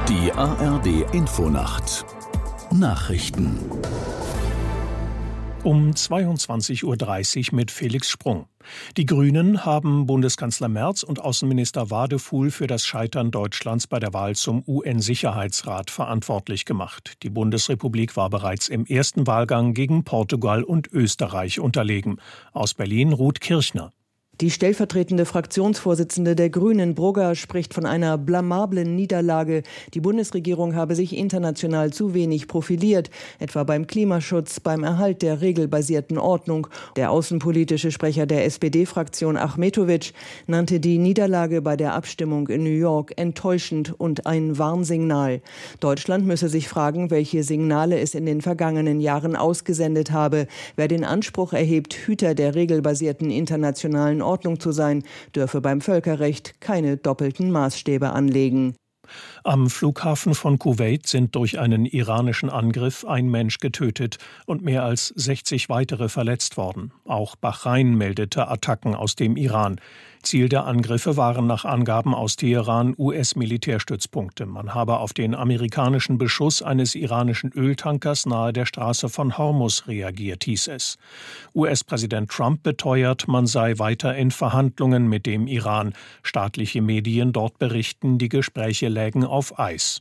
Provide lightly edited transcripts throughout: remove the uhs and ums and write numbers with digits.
Die ARD-Infonacht Nachrichten um 22:30 Uhr mit Felix Sprung. Die Grünen haben Bundeskanzler Merz und Außenminister Wadefuhl für das Scheitern Deutschlands bei der Wahl zum UN-Sicherheitsrat verantwortlich gemacht. Die Bundesrepublik war bereits im ersten Wahlgang gegen Portugal und Österreich unterlegen. Aus Berlin Ruth Kirchner. Die stellvertretende Fraktionsvorsitzende der Grünen, Brugger, spricht von einer blamablen Niederlage. Die Bundesregierung habe sich international zu wenig profiliert, etwa beim Klimaschutz, beim Erhalt der regelbasierten Ordnung. Der außenpolitische Sprecher der SPD-Fraktion, Achmetović, nannte die Niederlage bei der Abstimmung in New York enttäuschend und ein Warnsignal. Deutschland müsse sich fragen, welche Signale es in den vergangenen Jahren ausgesendet habe. Wer den Anspruch erhebt, Hüter der regelbasierten internationalen Ordnung zu sein, dürfe beim Völkerrecht keine doppelten Maßstäbe anlegen. Am Flughafen von Kuwait sind durch einen iranischen Angriff ein Mensch getötet und mehr als 60 weitere verletzt worden. Auch Bahrain meldete Attacken aus dem Iran. Ziel der Angriffe waren nach Angaben aus Teheran US-Militärstützpunkte. Man habe auf den amerikanischen Beschuss eines iranischen Öltankers nahe der Straße von Hormuz reagiert, hieß es. US-Präsident Trump beteuert, man sei weiter in Verhandlungen mit dem Iran. Staatliche Medien dort berichten, die Gespräche lägen auf Eis.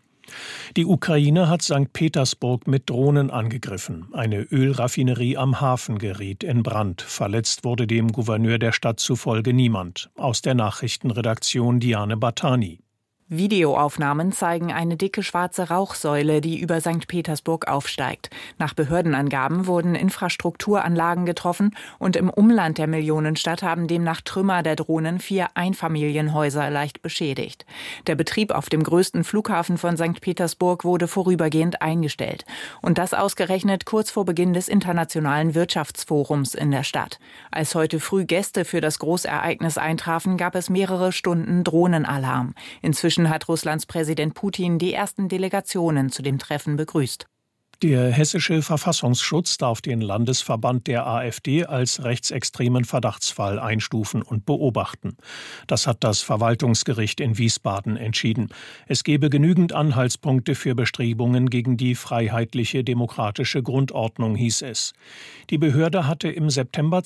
Die Ukraine hat St. Petersburg mit Drohnen angegriffen. Eine Ölraffinerie am Hafen geriet in Brand. Verletzt wurde dem Gouverneur der Stadt zufolge niemand. Aus der Nachrichtenredaktion Diane Battani. Videoaufnahmen zeigen eine dicke schwarze Rauchsäule, die über St. Petersburg aufsteigt. Nach Behördenangaben wurden Infrastrukturanlagen getroffen und im Umland der Millionenstadt haben demnach Trümmer der Drohnen 4 Einfamilienhäuser leicht beschädigt. Der Betrieb auf dem größten Flughafen von St. Petersburg wurde vorübergehend eingestellt. Und das ausgerechnet kurz vor Beginn des Internationalen Wirtschaftsforums in der Stadt. Als heute früh Gäste für das Großereignis eintrafen, gab es mehrere Stunden Drohnenalarm. Inzwischen hat Russlands Präsident Putin die ersten Delegationen zu dem Treffen begrüßt. Der hessische Verfassungsschutz darf den Landesverband der AfD als rechtsextremen Verdachtsfall einstufen und beobachten. Das hat das Verwaltungsgericht in Wiesbaden entschieden. Es gebe genügend Anhaltspunkte für Bestrebungen gegen die freiheitliche demokratische Grundordnung, hieß es. Die Behörde hatte im September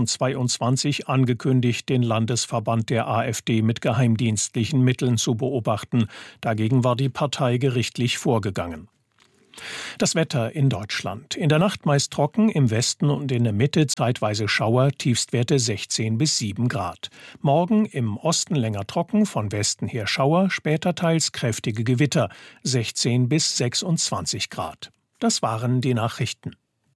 2022 angekündigt, den Landesverband der AfD mit geheimdienstlichen Mitteln zu beobachten. Dagegen war die Partei gerichtlich vorgegangen. Das Wetter in Deutschland. In der Nacht meist trocken, im Westen und in der Mitte zeitweise Schauer, Tiefstwerte 16 bis 7 Grad. Morgen im Osten länger trocken, von Westen her Schauer, später teils kräftige Gewitter, 16 bis 26 Grad. Das waren die Nachrichten.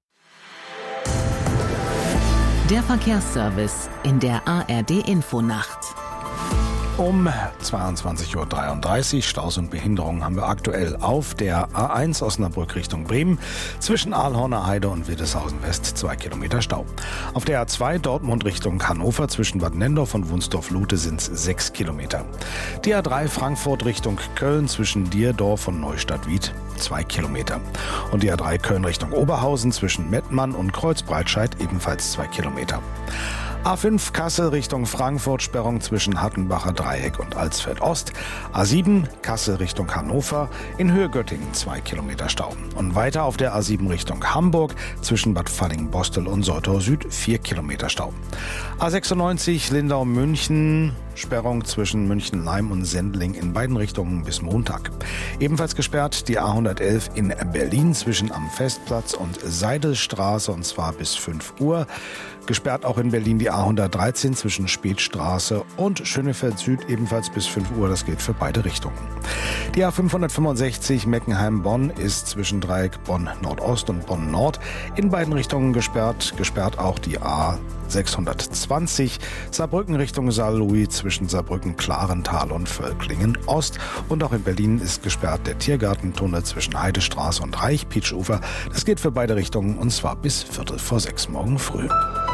Der Verkehrsservice in der ARD-Infonacht. Um 22:33 Uhr Staus und Behinderungen haben wir aktuell auf der A1 Osnabrück Richtung Bremen. Zwischen Ahlhorner Heide und Widdeshausen West 2 Kilometer Stau. Auf der A2 Dortmund Richtung Hannover zwischen Bad Nendorf und Wunsdorf-Lute sind es 6 Kilometer. Die A3 Frankfurt Richtung Köln zwischen Dierdorf und Neustadt-Wied 2 Kilometer. Und die A3 Köln Richtung Oberhausen zwischen Mettmann und Kreuzbreitscheid ebenfalls 2 Kilometer. A5 Kassel Richtung Frankfurt, Sperrung zwischen Hattenbacher Dreieck und Alsfeld Ost. A7 Kassel Richtung Hannover, in Höhe Göttingen 2 Kilometer Stau. Und weiter auf der A7 Richtung Hamburg, zwischen Bad Falling-Bostel und Soltau Süd 4 Kilometer Stau. A96 Lindau-München, Sperrung zwischen München-Leim und Sendling in beiden Richtungen bis Montag. Ebenfalls gesperrt die A111 in Berlin zwischen am Festplatz und Seidelstraße, und zwar bis 5 Uhr. Gesperrt auch in Berlin die A113 zwischen Spätstraße und Schönefeld Süd, ebenfalls bis 5 Uhr. Das gilt für beide Richtungen. Die A565 Meckenheim-Bonn ist zwischen Dreieck Bonn Nordost und Bonn Nord in beiden Richtungen gesperrt. Gesperrt auch die A620 Saarbrücken Richtung Saarlouis zwischen Saarbrücken-Klarental und Völklingen Ost. Und auch in Berlin ist gesperrt der Tiergartentunnel zwischen Heidestraße und Reich-Pietsch-Ufer. Das geht für beide Richtungen, und zwar bis 5:45 morgen früh.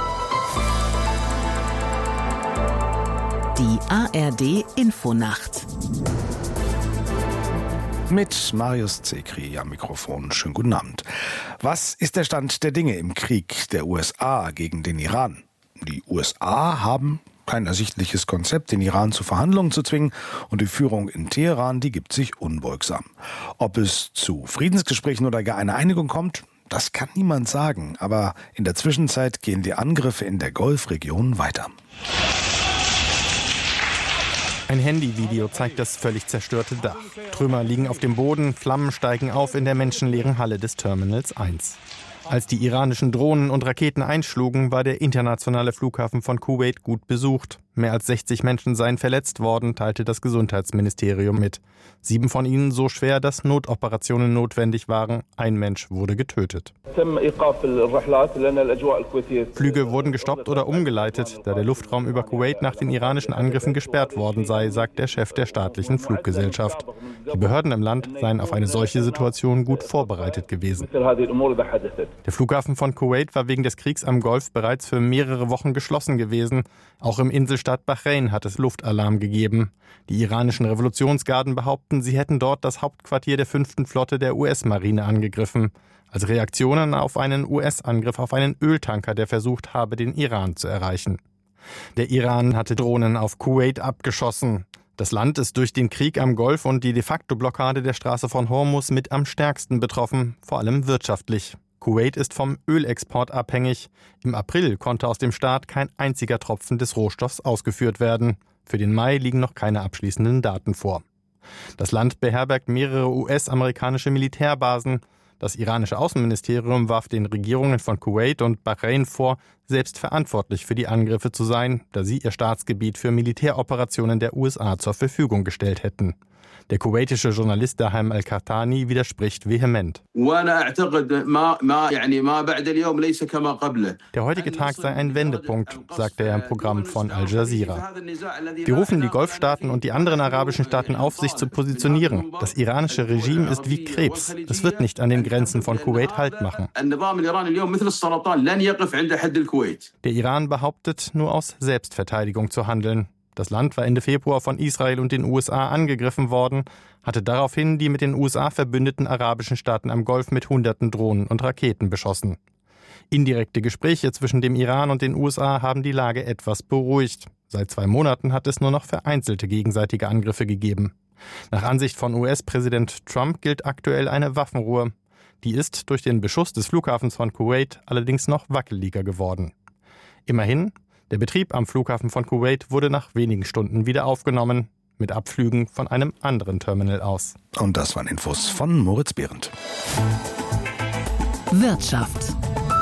Die ARD-Infonacht. Mit Marius Zekri am Mikrofon. Schönen guten Abend. Was ist der Stand der Dinge im Krieg der USA gegen den Iran? Die USA haben kein ersichtliches Konzept, den Iran zu Verhandlungen zu zwingen, und die Führung in Teheran, die gibt sich unbeugsam. Ob es zu Friedensgesprächen oder gar einer Einigung kommt, das kann niemand sagen. Aber in der Zwischenzeit gehen die Angriffe in der Golfregion weiter. Ein Handyvideo zeigt das völlig zerstörte Dach. Trümmer liegen auf dem Boden, Flammen steigen auf in der menschenleeren Halle des Terminals 1. Als die iranischen Drohnen und Raketen einschlugen, war der internationale Flughafen von Kuwait gut besucht. Mehr als 60 Menschen seien verletzt worden, teilte das Gesundheitsministerium mit. 7 von ihnen so schwer, dass Notoperationen notwendig waren. Ein Mensch wurde getötet. Flüge wurden gestoppt oder umgeleitet, da der Luftraum über Kuwait nach den iranischen Angriffen gesperrt worden sei, sagt der Chef der staatlichen Fluggesellschaft. Die Behörden im Land seien auf eine solche Situation gut vorbereitet gewesen. Der Flughafen von Kuwait war wegen des Kriegs am Golf bereits für mehrere Wochen geschlossen gewesen. Auch im Inselstaat Bahrain hat es Luftalarm gegeben. Die iranischen Revolutionsgarden behaupten, sie hätten dort das Hauptquartier der 5. Flotte der US-Marine angegriffen. Als Reaktionen auf einen US-Angriff auf einen Öltanker, der versucht habe, den Iran zu erreichen. Der Iran hatte Drohnen auf Kuwait abgeschossen. Das Land ist durch den Krieg am Golf und die De-facto-Blockade der Straße von Hormuz mit am stärksten betroffen, vor allem wirtschaftlich. Kuwait ist vom Ölexport abhängig. Im April konnte aus dem Staat kein einziger Tropfen des Rohstoffs ausgeführt werden. Für den Mai liegen noch keine abschließenden Daten vor. Das Land beherbergt mehrere US-amerikanische Militärbasen. Das iranische Außenministerium warf den Regierungen von Kuwait und Bahrain vor, selbst verantwortlich für die Angriffe zu sein, da sie ihr Staatsgebiet für Militäroperationen der USA zur Verfügung gestellt hätten. Der kuwaitische Journalist Dahem Al-Qahtani widerspricht vehement. Der heutige Tag sei ein Wendepunkt, sagte er im Programm von Al Jazeera. Wir rufen die Golfstaaten und die anderen arabischen Staaten auf, sich zu positionieren. Das iranische Regime ist wie Krebs. Es wird nicht an den Grenzen von Kuwait Halt machen. Der Iran behauptet, nur aus Selbstverteidigung zu handeln. Das Land war Ende Februar von Israel und den USA angegriffen worden, hatte daraufhin die mit den USA verbündeten arabischen Staaten am Golf mit Hunderten Drohnen und Raketen beschossen. Indirekte Gespräche zwischen dem Iran und den USA haben die Lage etwas beruhigt. Seit 2 Monaten hat es nur noch vereinzelte gegenseitige Angriffe gegeben. Nach Ansicht von US-Präsident Trump gilt aktuell eine Waffenruhe. Die ist durch den Beschuss des Flughafens von Kuwait allerdings noch wackeliger geworden. Immerhin, der Betrieb am Flughafen von Kuwait wurde nach wenigen Stunden wieder aufgenommen, mit Abflügen von einem anderen Terminal aus. Und das waren Infos von Moritz Behrendt. Wirtschaft.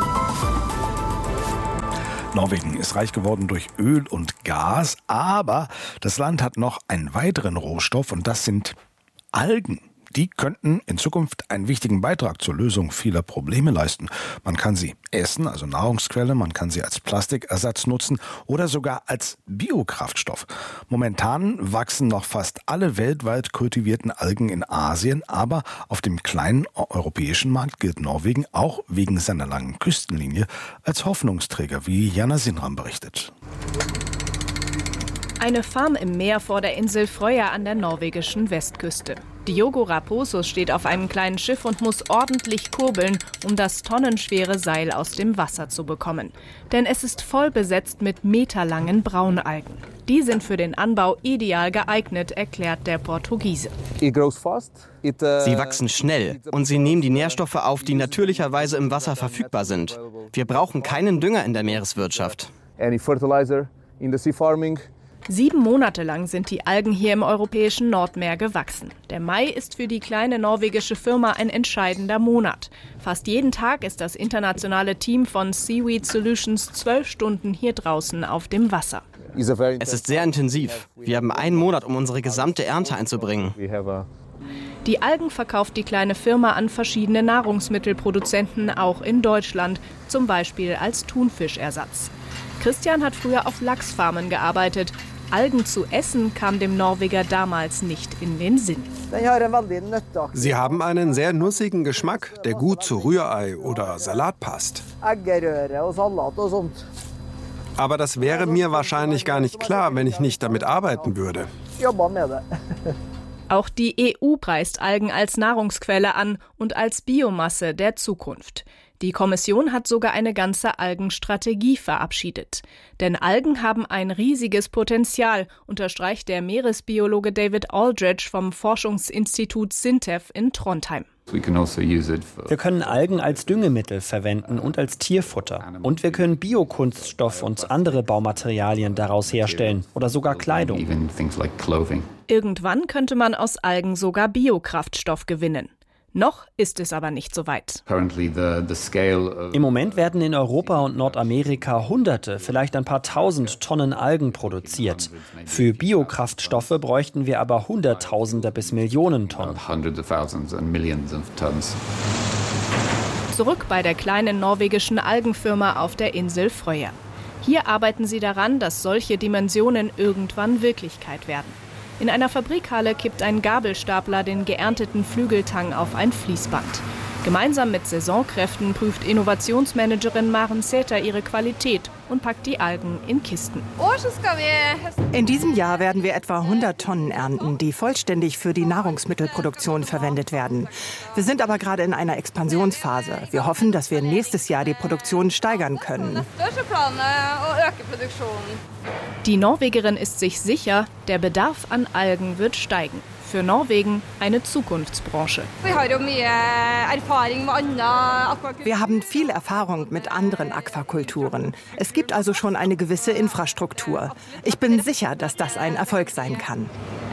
Norwegen ist reich geworden durch Öl und Gas, aber das Land hat noch einen weiteren Rohstoff, und das sind Algen. Die könnten in Zukunft einen wichtigen Beitrag zur Lösung vieler Probleme leisten. Man kann sie essen, also Nahrungsquelle, man kann sie als Plastikersatz nutzen oder sogar als Biokraftstoff. Momentan wachsen noch fast alle weltweit kultivierten Algen in Asien, aber auf dem kleinen europäischen Markt gilt Norwegen auch wegen seiner langen Küstenlinie als Hoffnungsträger, wie Jana Sinram berichtet. Eine Farm im Meer vor der Insel Frøya an der norwegischen Westküste. Diogo Raposo steht auf einem kleinen Schiff und muss ordentlich kurbeln, um das tonnenschwere Seil aus dem Wasser zu bekommen. Denn es ist voll besetzt mit meterlangen Braunalgen. Die sind für den Anbau ideal geeignet, erklärt der Portugiese. Sie wachsen schnell und sie nehmen die Nährstoffe auf, die natürlicherweise im Wasser verfügbar sind. Wir brauchen keinen Dünger in der Meereswirtschaft. 7 Monate lang sind die Algen hier im europäischen Nordmeer gewachsen. Der Mai ist für die kleine norwegische Firma ein entscheidender Monat. Fast jeden Tag ist das internationale Team von Seaweed Solutions 12 Stunden hier draußen auf dem Wasser. Es ist sehr intensiv. Wir haben 1 Monat, um unsere gesamte Ernte einzubringen. Die Algen verkauft die kleine Firma an verschiedene Nahrungsmittelproduzenten, auch in Deutschland, zum Beispiel als Thunfischersatz. Christian hat früher auf Lachsfarmen gearbeitet. Algen zu essen kam dem Norweger damals nicht in den Sinn. Sie haben einen sehr nussigen Geschmack, der gut zu Rührei oder Salat passt. Aber das wäre mir wahrscheinlich gar nicht klar, wenn ich nicht damit arbeiten würde. Auch die EU preist Algen als Nahrungsquelle an und als Biomasse der Zukunft. Die Kommission hat sogar eine ganze Algenstrategie verabschiedet. Denn Algen haben ein riesiges Potenzial, unterstreicht der Meeresbiologe David Aldridge vom Forschungsinstitut SINTEF in Trondheim. Wir können Algen als Düngemittel verwenden und als Tierfutter. Und wir können Biokunststoff und andere Baumaterialien daraus herstellen oder sogar Kleidung. Irgendwann könnte man aus Algen sogar Biokraftstoff gewinnen. Noch ist es aber nicht so weit. Im Moment werden in Europa und Nordamerika Hunderte, vielleicht ein paar tausend Tonnen Algen produziert. Für Biokraftstoffe bräuchten wir aber Hunderttausende bis Millionen Tonnen. Zurück bei der kleinen norwegischen Algenfirma auf der Insel Frøya. Hier arbeiten sie daran, dass solche Dimensionen irgendwann Wirklichkeit werden. In einer Fabrikhalle kippt ein Gabelstapler den geernteten Flügeltang auf ein Fließband. Gemeinsam mit Saisonkräften prüft Innovationsmanagerin Maren Säter ihre Qualität und packt die Algen in Kisten. In diesem Jahr werden wir etwa 100 Tonnen ernten, die vollständig für die Nahrungsmittelproduktion verwendet werden. Wir sind aber gerade in einer Expansionsphase. Wir hoffen, dass wir nächstes Jahr die Produktion steigern können. Die Norwegerin ist sich sicher, der Bedarf an Algen wird steigen. Für Norwegen eine Zukunftsbranche. Wir haben viel Erfahrung mit anderen Aquakulturen. Es gibt also schon eine gewisse Infrastruktur. Ich bin sicher, dass das ein Erfolg sein kann.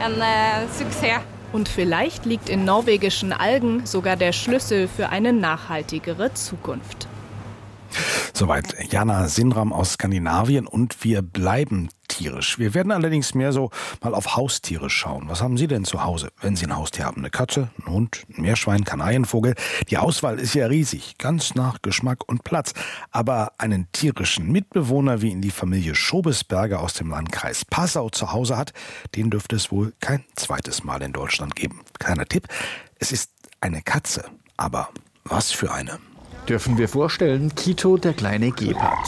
Und vielleicht liegt in norwegischen Algen sogar der Schlüssel für eine nachhaltigere Zukunft. Soweit Jana Sinram aus Skandinavien und wir bleiben tierisch. Wir werden allerdings mehr so mal auf Haustiere schauen. Was haben Sie denn zu Hause, wenn Sie ein Haustier haben? Eine Katze, ein Hund, ein Meerschwein, Kanarienvogel? Die Auswahl ist ja riesig, ganz nach Geschmack und Platz. Aber einen tierischen Mitbewohner, wie ihn die Familie Schobesberger aus dem Landkreis Passau zu Hause hat, den dürfte es wohl kein zweites Mal in Deutschland geben. Kleiner Tipp, es ist eine Katze. Aber was für eine? Dürfen wir vorstellen, Kito, der kleine Gepard.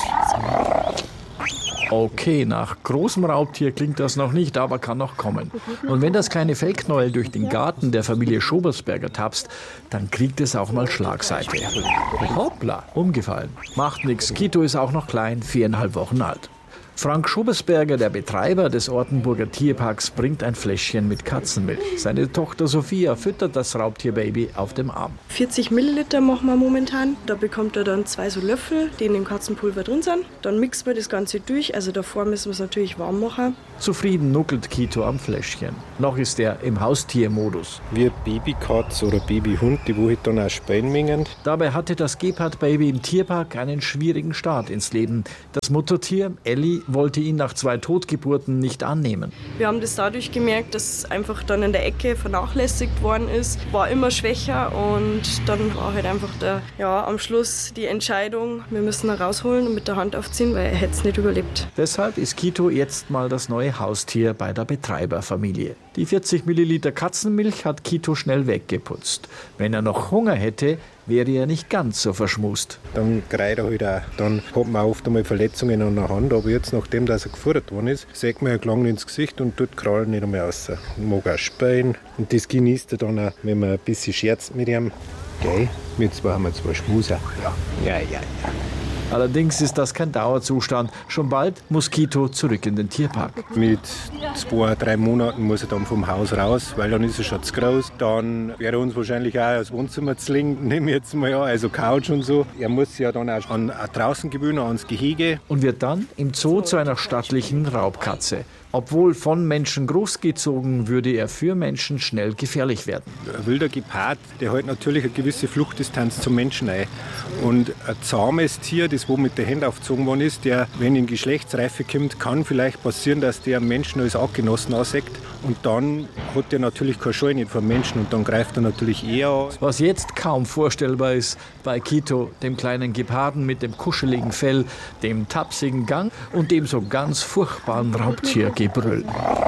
Okay, nach großem Raubtier klingt das noch nicht, aber kann noch kommen. Und wenn das kleine Fellknäuel durch den Garten der Familie Schobesberger tapst, dann kriegt es auch mal Schlagseite. Hoppla, umgefallen. Macht nix, Kito ist auch noch klein, 4,5 Wochen alt. Frank Schobesberger, der Betreiber des Ortenburger Tierparks, bringt ein Fläschchen mit Katzenmilch. Seine Tochter Sophia füttert das Raubtierbaby auf dem Arm. 40 Milliliter machen wir momentan. Da bekommt er dann 2 so Löffel, die in dem Katzenpulver drin sind. Dann mixen wir das Ganze durch. Also davor müssen wir es natürlich warm machen. Zufrieden nuckelt Kito am Fläschchen. Noch ist er im Haustiermodus. Wie Babykatz oder Babyhund, die wo dann auch Spähen mengen. Dabei hatte das Gepard-Baby im Tierpark einen schwierigen Start ins Leben. Das Muttertier, Ellie, wollte ihn nach 2 Totgeburten nicht annehmen. Wir haben das dadurch gemerkt, dass es einfach dann in der Ecke vernachlässigt worden ist, war immer schwächer und dann war halt einfach am Schluss die Entscheidung, wir müssen ihn rausholen und mit der Hand aufziehen, weil er hätte es nicht überlebt. Deshalb ist Kito jetzt mal das neue Haustier bei der Betreiberfamilie. Die 40 Milliliter Katzenmilch hat Kito schnell weggeputzt. Wenn er noch Hunger hätte, wäre er nicht ganz so verschmust. Dann greift er halt auch. Dann hat man oft einmal Verletzungen an der Hand, aber jetzt, nachdem dass er gefordert worden ist, sagt man lang ins Gesicht und tut Krallen nicht mehr raus. Er mag auch spähen und das genießt er dann auch, wenn man ein bisschen scherzt mit ihm. Gell? Wir zwei haben zwar Schmuser. Ja. Allerdings ist das kein Dauerzustand. Schon bald muss Kito zurück in den Tierpark. Mit 2-3 Monaten muss er dann vom Haus raus, weil dann ist er schon zu groß. Dann wäre uns wahrscheinlich auch das Wohnzimmer zu legen, nehmen wir jetzt mal an, also Couch und so. Er muss sich ja dann auch draußen gewöhnen, ans Gehege. Und wird dann im Zoo zu einer stattlichen Raubkatze. Obwohl von Menschen großgezogen, würde er für Menschen schnell gefährlich werden. Ein wilder Gepard, der hat natürlich eine gewisse Fluchtdistanz zum Menschen ein. Und ein zahmes Tier, das wo mit der Hand aufgezogen worden ist, der, wenn in Geschlechtsreife kommt, kann vielleicht passieren, dass der einen Menschen als Artgenossen anseckt. Und dann hat er natürlich keine Scheu nicht vom Menschen und dann greift er natürlich eher an. Was jetzt kaum vorstellbar ist bei Kito, dem kleinen Geparden mit dem kuscheligen Fell, dem tapsigen Gang und dem so ganz furchtbaren Raubtiergebrüll.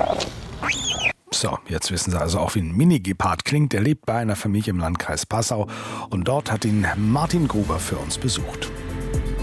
So, jetzt wissen Sie also auch, wie ein Mini-Gepard klingt. Der lebt bei einer Familie im Landkreis Passau und dort hat ihn Martin Gruber für uns besucht.